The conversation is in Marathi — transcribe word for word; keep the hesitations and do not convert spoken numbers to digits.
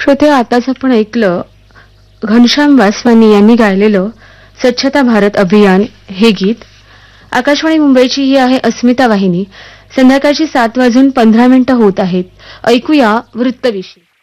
श्रोते, आताच आपण ऐकलं घनश्याम वासवानी यांनी गायलेलं स्वच्छता भारत अभियान हे गीत. आकाशवाणी मुंबईची ही आहे अस्मिता वाहिनी. संध्याकाळची सात वाजून पंधरा मिनिटं होत आहेत. ऐकूया वृत्तविषयी.